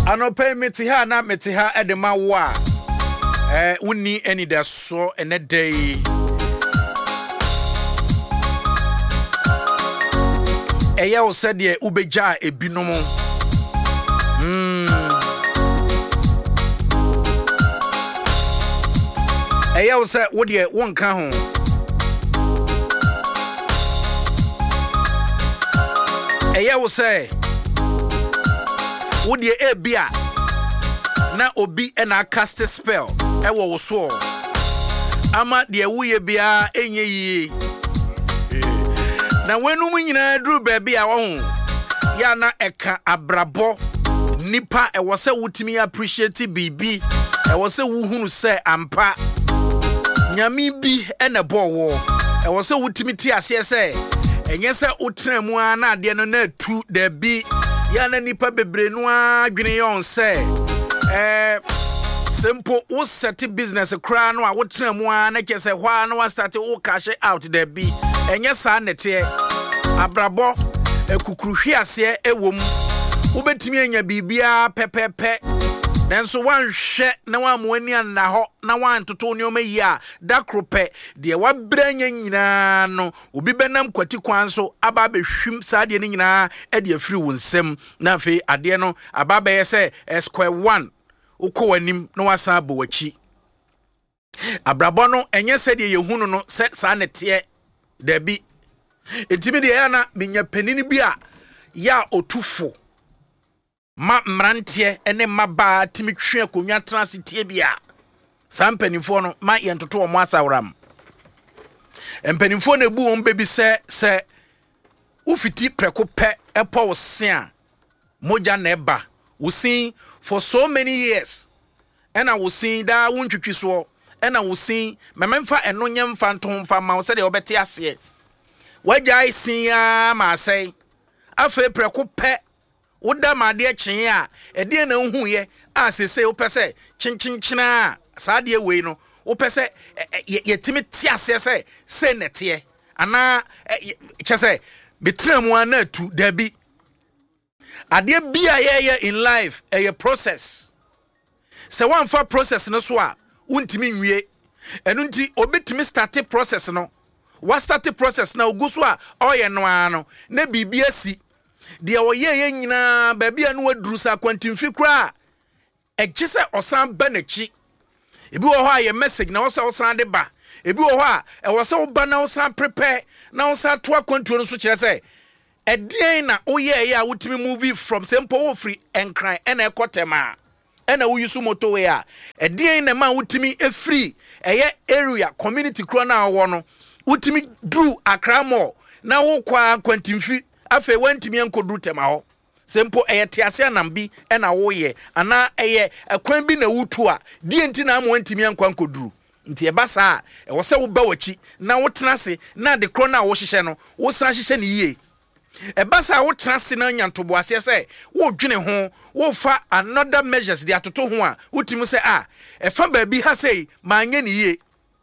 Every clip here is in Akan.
Anope metiha na metiha edema wa uni any da so ene day eya wo said ye ubeja ebinom eya wo said wo de wonka ho eya wo say wo de ebia na obi na cast spell ewo wo so ama de wuye bia enye yi na wenum nyina duru baabi a wo ho ya na eka abrabo nipa ewo se wutimi appreciate bibi ewo se wuhunu se ampa nyame bi ene bowo ewo se wutimi ti ase se enye se utran mu ana ade no na atu da bi ya na nipa bebre no adwene yon se simple wo set business kra no a wo tena mu ana ke se hwa na wa start wo cash out da bi enye sa nete abrabo ekukruhwe ase ewom wo betimi anya bibia pepepe nanso wanhwe na wa moani anna ho na wantoto nneoma yi a dakrope de wabranya nyina no obi benam kwati kwan so aba behwim saa de ne nyina e de afiri wonsem na afi ade no aba be yese square 1 ukowanim no wasan bo wachi abrabo no enye se de yehunu no se saa nete da bi entimi de ya na menya panini bi a ya otufo ma mrantie ene maba timitwe akonwa transitie bia sampanifo no ma yentoto omo asawram empanifo na bu on bebi se ufiti preko pe epo wosia moja na eba wosin for so many years ena wosin da wontwitwi so ena wosin mememfa eno nyemfa ntomfa ma wo se de obete ase wagya sin ya ma sei afa preko pe woda made kyen a ede na huye asese wo pese chinchinchina saade we no wo pese yetimi tiase se nete ana chese betramu ana tu dabi ade bia ye in life a process se one for process no so a untimi nwie enu nti obetimi start process no wa start process na oguso a oye no ano na bibia si de oye nyina baabi anu waduru sa kwantimfi kura egise osan banachi ebi wo ho aye message na osan de ba ebi wo ho a e wo se wo ba na osan prepare na osan to akwantuo no so kire se edien na oye ya wutimi movie from simple wo free enkran ena ekotema ena wo yusu moto we a edien na ma wutimi free eye area community kro na wo no wutimi dru akramo na wo kwa kwantimfi afe wantimi enkodru tema ho sempo eyetiase anambi ena woye ana eye akwan bi na wutu a die nti na am wantimi enkodru nti ebasa e wo se wo ba wachi na wo tenase na de kro na wo hihye no wo san hihye ne yie ebasa wo tenase na nyantobo ase se wo dwene ho wo fa another measures de atoto ho a wutimi se efa ba bi ha sei ma anye ne yie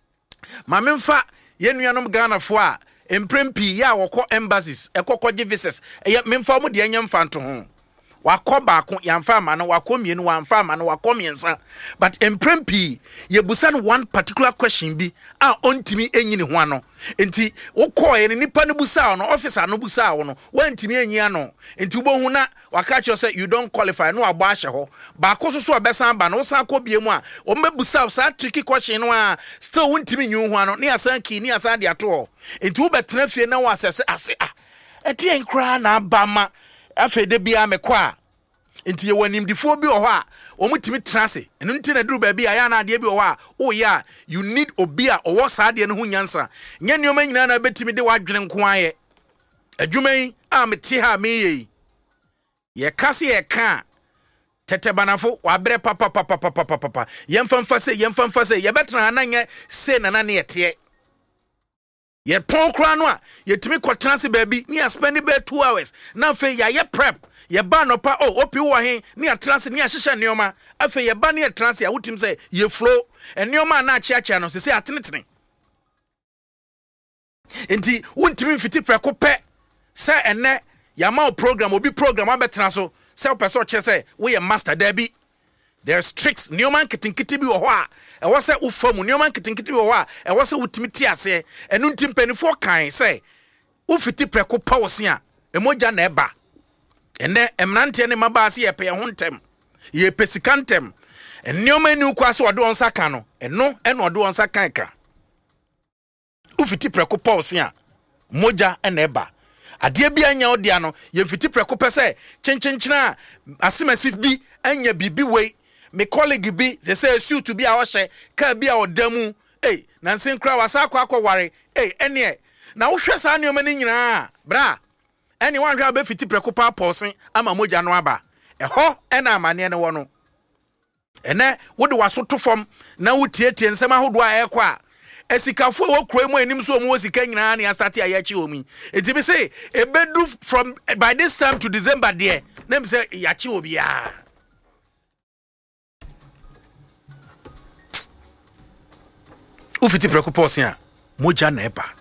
ma memfa yenuanom Ghana fo a emprempi ya woko embassies ekokoje visas memfa mu de anyamfa nto ho wakoba ko yamfa ma no wakomienu wamfa ma no wakomiensa but emprempi ye busan one particular question bi a ontimi enyini ho ano enti wokoye ne nipa no busa no officer no busa wo no wantimi enyi ano enti ubohu na waka cho say you don't qualify no agba ahye ho ba ko so obesan ba no san ko biemu a o mebusa sa tricky question no a still wantimi nyu ho ano ne asan ki ne asan de ato enti wo betena fie na wo asese ase eti enkra na abama afede bia mekwa enti ye wanimdifo bi o ho a omutimi trase enu nti na duru ba bia ya na ade bi o ho a o ya you need obia o wo sa ade no ho nyansa nya nioma nyina na betimi de wadwene nko aye adwuman a meti ha meye ye kase ye ka tete banafo wabre papa yemfamfa se ye betena ananye se na ne yete ye pon kra no a yetimi kwotranse baabi ni spend be 2 hours na fe ya ye prep ye ba no pa opi wo he ni atranse ni ahyehye neoma afe ye ba ni atranse a wutim se ye flow neoma na achiacha no se atenetene enti wuntimi mfiti preko pe se enne ya ma program obi program abetena so Sell person say we a master Debbie. There's tricks. Newman kitinkiti bi owa. E was say ufamu. Newman kitinkiti bi owa. E was say utimiti ase. E nuntim penifo kan say ufiti preko pawosia. E moja na eba. Ene emnante ne mabasi ye pe ye hontem. Ye pesikantem. E newman ni ukwa so ode onsa kan no. Eno eno ode onsa kan ka. Ufiti preko pawosia. Moja ene eba. Ade bia nya odia no ye fiti preko pese chinchinchina asimesif bi anya bibi we me colleague bi say suit to be a hye ka bia odamu na nsen kra wasa akwa ene na wo hwe sa neoma ni nyina bra ene wan hwe ba fiti preko pa posen ama moja no aba ho ena amane ne wo no ene wo de waso to fom na wo tietie nsem ahodo a ekwa esikafo wo kro mu anim so mu osika nyina na start ayachi omi enti be say ebedu from by this time to December there na me say yachi obia ufiti preoccupation a moja na eba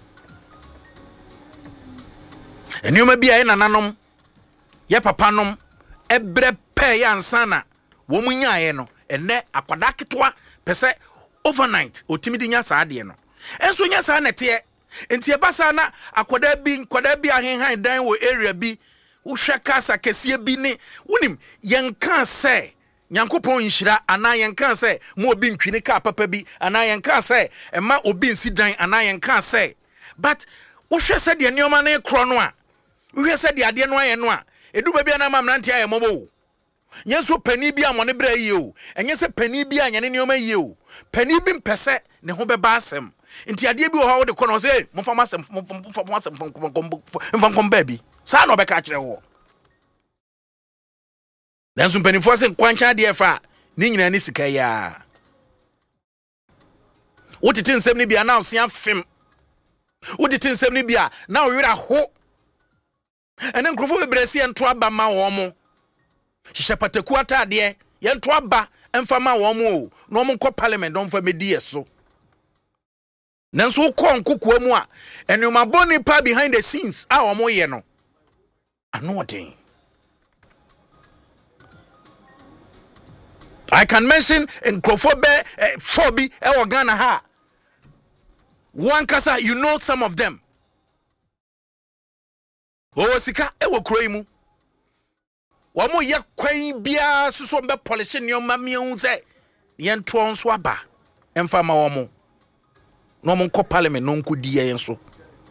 enioma bia ye nananom ye papanom ebre pe ya ansana wo munya ye no ene akwada ketwa pese overnight otimidi nya saade no enso nya saa nete enti e basa na akwada bi ahenhan dan wo area bi wo hwe kasa kesie bi ne wonim yenka se nyankopon nhira ana yenka se mo obi ntwini ka papa bi ana yenka se ema obi nsi dan ana yenka se but wo hwe se de neoma na ekro no a wo hwe se de ade no aye no a edu ba bia na mamnante aye mobo nyeso pani bi amone bra yi o enye se pani bi anyane neoma yi o pani bi mpese ne ho beba asem nti ade bi o ha wo de kono se mfa masem mfa komba bi sa no be ka kire wo dan so pani fo se kwancha de fa ni nyina ni sika ya wotiti nsem ni bia na osia fem wotiti nsem ni bia na oyira ho ene nkrofo bebresi ento aba ma wo mo hihapataku atade ye nto aba emfa ma wo mo no mo nko parliament don fa medi eso nanso ko nkokua mu a enuma boni pa behind the scenes a wo mo ye no anoden I can mention nkrofobe fobi e Ghana ha one kasa you know some of them o sika e wo kroi mu wamo ye kwan bia suso mbe polish neoma miun se ye nto nso aba emfa ma wamo no mo nko parliament no nko die yen so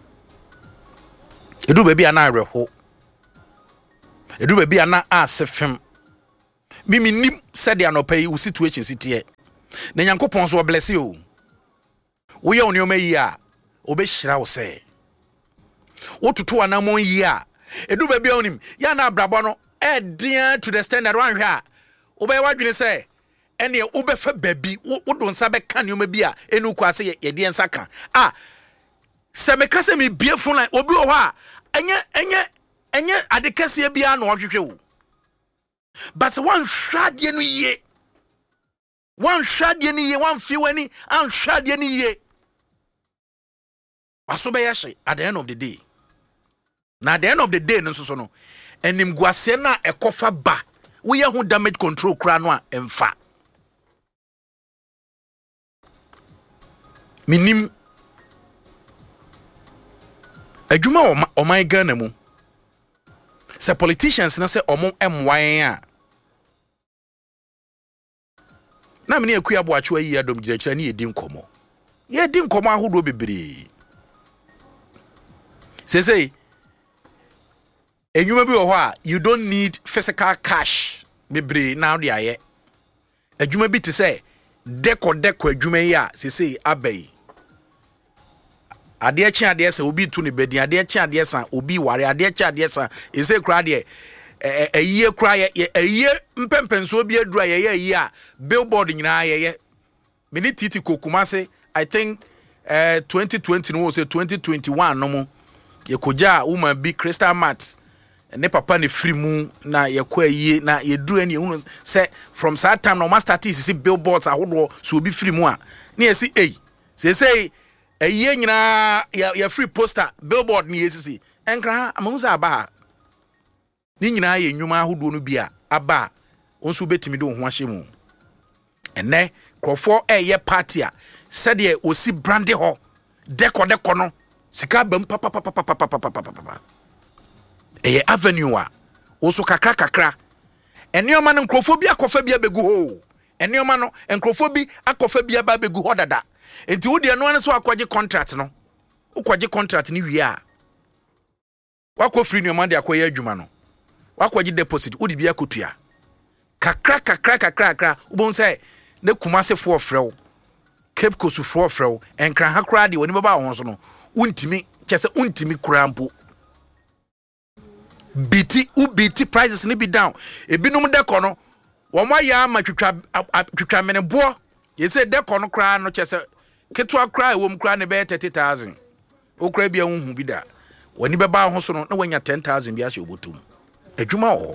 edu ba bia na areho edu ba bia na asefem mimi nim said anopa yi situation sitie na nyankopon so bless you wo ye oneoma yi a obehira wo se wo tutu anamon yi a edu ba bia onim ya na abrabo no dear to the standard one here obey wadwene say ene obefa baby wo don sa be kan yoma bi a enu kwase ye de nsa kan se me kase me bie fun line obi o ha enye adekase bia na ohwehwe wo but one shade no ye one shade ni ye one fiwani an shade ni ye aso be yeshe at the end of the day na at the end of the day no so no enim guase na ekofa ba wo ye hu damage control kra no a emfa minim adwuma o my Ghana mu se politicians na se omo emwan a na me ne akua bo acho ayi adom girakira ne yedi nkomo ahodo bebre say enyuma bi wo ho a you don't need physical cash bebre now dey aye adwuma bi te say deko adwuma yi a say abai ade echi ade sa obi tu ne bedi ade echi ade sa obi ware ade echi ade sa say kra de eyiye kra eyiye mpempenso obi adura ye a billboard nyina ye me titi kokuma say I think 2020 no say 2021 no mo ye koja woman bi Crystal Mart ne papa ne free mu na ye kwa yie na ye duru ne hunu say from that time no master tis see billboards ahodo so obi free mu a na ye see say eyiye nyina ya free poster billboard ni yesisi enkra amahuza aba ni nyina ye nnwuma ahodo no bia aba onso betimi de ho ahye mu ene krofo eye party a said ye osi brande ho deko no sika bam papa eye avenue a oso kakra enioma no krofo bi akofa bi abegu ho enioma no krofo bi akofa bi aba begu ho dada enti wo de no an so akwaje contract no ukwaje contract ni wi a wako free enioma de akoye adwuma no wakwaje deposit wo de bi akotua kakra ubon say ne kumase fo frɛw Cape Coast fo frɛw enkran hakra de woni baba ho so no untimi kyese untimi kurampo biti prices ni be down ebinum deko no wo ma ya ma twitwa menebo ye say deko no kra no kyese ketwa kra ewom kra ne be 30,000 okra bia hu bi da woni baba ho so no na wanya 10,000 bia hye obotum adwuma ho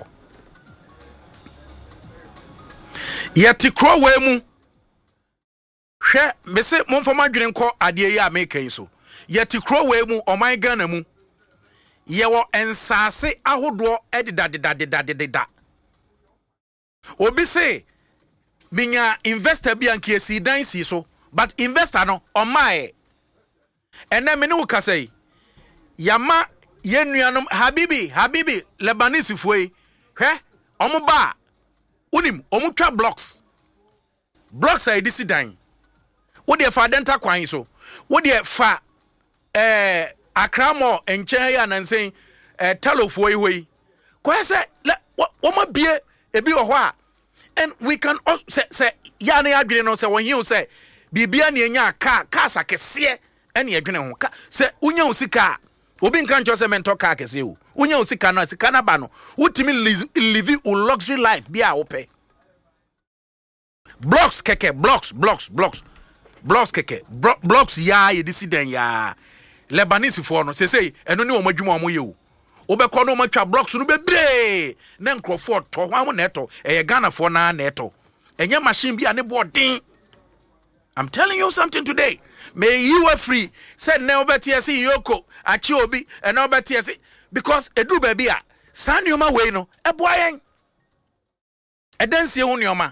yati kro we mu hwe mese momfoma dwene nko ade yi America yi so yati kro we mu oman Ghana mu yewo ensase ahodo edidadidadidadida obi se minya investor bi anke esi dan si so but investor no omae ene me ne wo kasai yama yenuanom habibi Lebanese fuoi hwe omoba unim omutwa blocks a edisi dan wo de fa denta kwan so wo de fa akramo enchen ya nansen talofo yi kwa se wo ma bie ebi wo ho a and we can also say ya na adwene no se wo hiu se bibia na enya car sakese ene adwene ho ka se unya usika obi nkan cho se mento car kese o unya usika na ba no utimi live a luxury life bia wo pe blocks keke blocks keke blocks ya ye disiden ya Lebanese for no say eno ni omadwuma omo ye o obekọ no matwa blocks no bebre na nkrofo to hwan na eto eye Ghana for na eto enye machine bi ane boarding. I'm telling you something today. May you are free. Said na obeti say yoko achi obi and na obeti say because edu baby a san nyoma we no eboayen edansie hu nyoma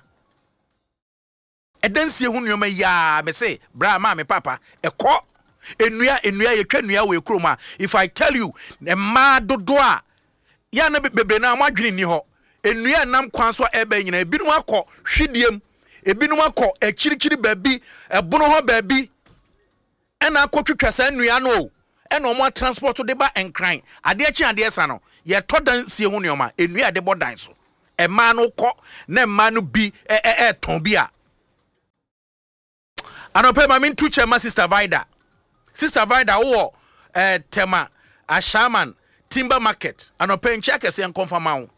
ya me say bra ma me papa ekọ enua yetwa nua we kroma. If I tell you ma dodo a ya na bebre na amadwene ni ho enua nam kwan so ebe nyina ebinum akọ hwediem ebinum akọ akirikiri baabi ebono ho baabi ena akotwetwa sa nua no ena omo transport de ba enkran ade achi ade esa no ye todan sie hu neoma enua de bodan so ema no kọ na ema no bi ton bi a anope ma min tuche ma Sister Vida wo tema Ashaman Timber Market anope nche akese en confirm awo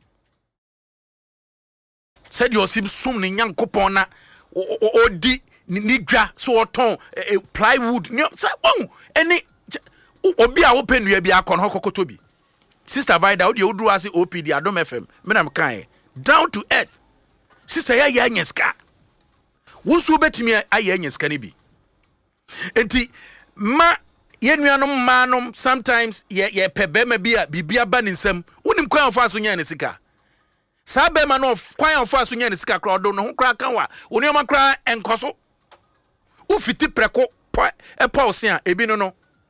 said your sim sum ni nyankopon na odi ni dwa so oton plywood ni say won any obi a wo penua bi akon hokokoto bi Sister Vida odi oduru ase OPD Adom FM me na me kan down to earth sister ya nyeska wusu betimi aye nyeska ni bi enti ma yenuanom manom sometimes ye pebema bibia ba nsam unim kwan ofa so nya ne sika sabe ma no kwan ofa so nya ne sika kra do no ho kra kan wa onioma kra enkoso ufiti preko pause a ebinum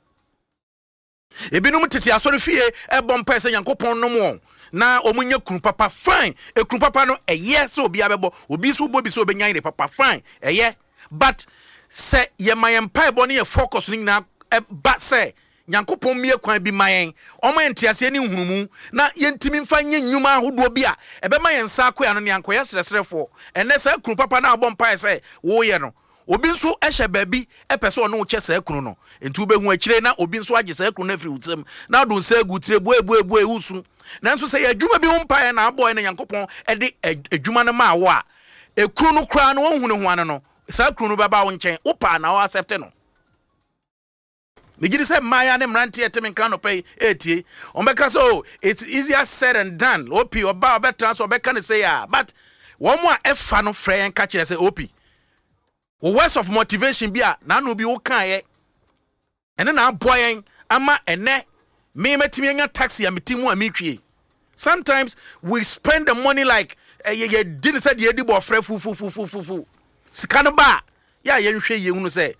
tete asori fie ebompa ese yankopon no mo na omunya kunu papa fine ekunu papa no eye se obi abebo obi so obi so obenyan re papa fine eye but se ye mayen pa ebo ne ye focus ni na ba se yankopon mie kwan bi mayen omo entiase ni hunumu na yentimi mfa nye nnwuma ahodo bi a ebe mayen sa akoya no ne ankoya sresrefo ene se kunu papa na abompa ese wo ye no obi nso ehye baabi epese ono wo kyesa akunu no enti wo behu akire na obi nso agye akunu na firi wutam na do nsa agutire boe wusu na nso se ya adwuma bi humpa na aboy na yankopon ede adwuma na ma wo a ekunu no kra no wohunu ho an no sa akunu no baba wo nchen wo pa na wo accept no megidi se maya ne mranti eteme kan no pay etie ombeka so it's easier said and done opi oba betra so obeka ne say ya but wo mo a efa no frɛ en ka kire say opi words of motivation bia na no bi wo kan ye ene na aboyen ama ene me metimi anya taxi ya metimu a metwie Sometimes we spend the money like you didn't say you did for fu. Sikano ba ya yenhwe ye hunu say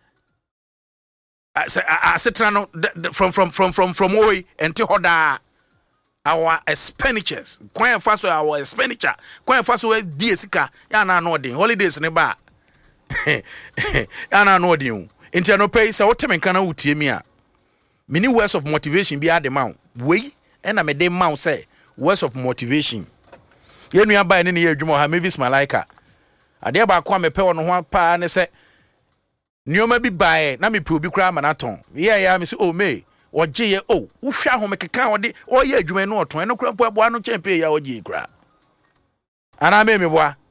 from oi enti hoda our expenditures kwan fa so our expenditure kwan fa so die sika ya na no den holidays ne ba ya na no den enti no pay say wotem kan na wutie mi a many words of motivation be at mount we and me dey mount say words of motivation ye nua ba ne ye adwuma ha Mavis Malaika ade ba kwa me pe wo no ho pa ne say nioma bi bae na me pe obi kura manaton ye me say oh me oje ye oh wo hwa ho me keka ode o ye adwuma no oton no kura po no champion ya oje kura ana me boa